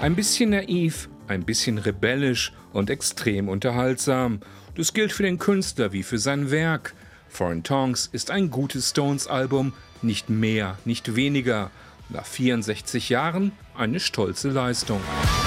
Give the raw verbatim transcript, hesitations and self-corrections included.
Ein bisschen naiv, ein bisschen rebellisch und extrem unterhaltsam. Das gilt für den Künstler wie für sein Werk. Foreign Tongues ist ein gutes Stones-Album, nicht mehr, nicht weniger. Nach vierundsechzig Jahren eine stolze Leistung.